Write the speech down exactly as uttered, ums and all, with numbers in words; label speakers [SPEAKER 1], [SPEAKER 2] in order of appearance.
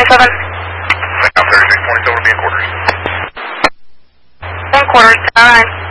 [SPEAKER 1] seven.
[SPEAKER 2] Now thirty-six twenty-seven will be in quarters.
[SPEAKER 1] One quarters, nine.